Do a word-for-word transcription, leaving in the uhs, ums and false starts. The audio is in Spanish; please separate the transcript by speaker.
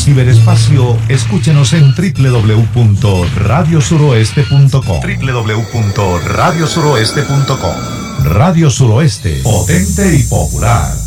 Speaker 1: ciberespacio, escúchenos en doble u doble u doble u punto radio suroeste punto com. doble u doble u doble u punto radio suroeste punto com. Radio Suroeste, potente y popular.